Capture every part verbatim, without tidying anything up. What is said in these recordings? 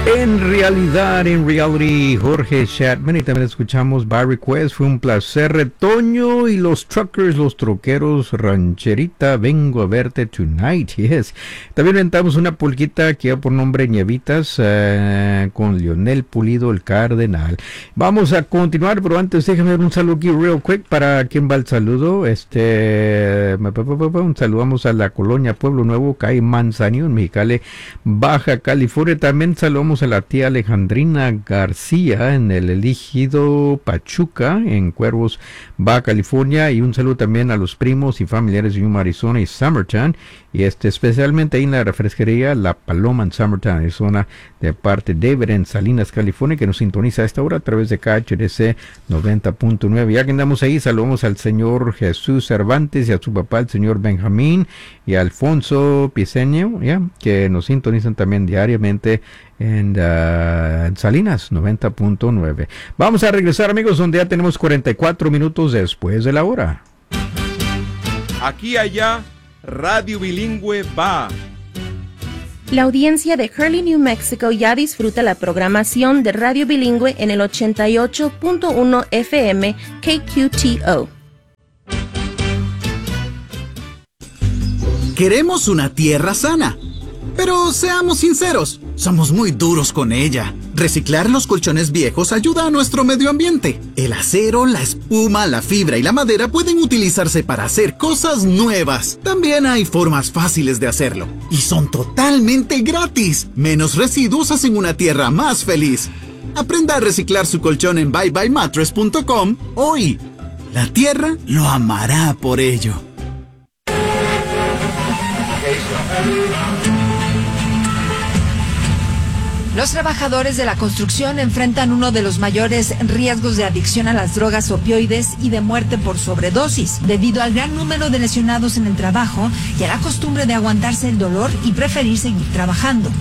En realidad, en reality, Jorge Chatman, y también escuchamos By Request. Fue un placer. Retoño y los truckers, los troqueros, rancherita, vengo a verte tonight. Yes. También inventamos una pulquita que lleva por nombre Ñevitas, uh, con Lionel Pulido, el cardenal. Vamos a continuar, pero antes déjame dar un saludo aquí real quick. Para quien va el saludo, este, un saludamos a la colonia Pueblo Nuevo, Calle Manzanillo, en Mexicali, Baja California. También saludamos a la tía Alejandrina García en el Ejido Pachuca, en Cuervos, Baja California, y un saludo también a los primos y familiares de Yuma, Arizona y Summertown, y este especialmente ahí en la refresquería La Paloma en Summertown, Arizona, de parte de David en Salinas, California, que nos sintoniza a esta hora a través de K H D C noventa punto nueve. Ya que andamos ahí, saludamos al señor Jesús Cervantes y a su papá, el señor Benjamín, y a Alfonso Piseño, ya, que nos sintonizan también diariamente en, uh, en Salinas noventa punto nueve. Vamos a regresar, amigos, donde ya tenemos cuarenta y cuatro minutos después de la hora. Aquí allá, Radio Bilingüe va. La audiencia de Hurley, New Mexico ya disfruta la programación de Radio Bilingüe en el ochenta y ocho punto uno F M K Q T O. Queremos una tierra sana, pero seamos sinceros, somos muy duros con ella. Reciclar los colchones viejos ayuda a nuestro medio ambiente. El acero, la espuma, la fibra y la madera pueden utilizarse para hacer cosas nuevas. También hay formas fáciles de hacerlo, y son totalmente gratis. Menos residuos hacen una tierra más feliz. Aprenda a reciclar su colchón en bye bye mattress punto com hoy. La tierra lo amará por ello. Los trabajadores de la construcción enfrentan uno de los mayores riesgos de adicción a las drogas opioides y de muerte por sobredosis, debido al gran número de lesionados en el trabajo y a la costumbre de aguantarse el dolor y preferir seguir trabajando.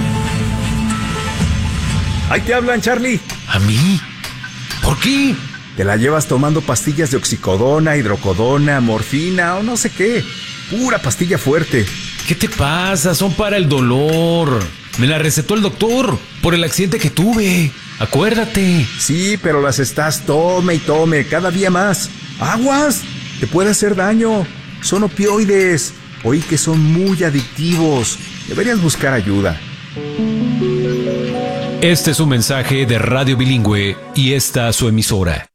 Ahí te hablan, Charlie. ¿A mí? ¿Por qué? Te la llevas tomando pastillas de oxicodona, hidrocodona, morfina o no sé qué. Pura pastilla fuerte. ¿Qué te pasa? Son para el dolor. Me la recetó el doctor por el accidente que tuve. Acuérdate. Sí, pero las estás tome y tome cada día más. ¡Aguas! Te puede hacer daño. Son opioides. Oí que son muy adictivos. Deberías buscar ayuda. Este es un mensaje de Radio Bilingüe y esta su emisora.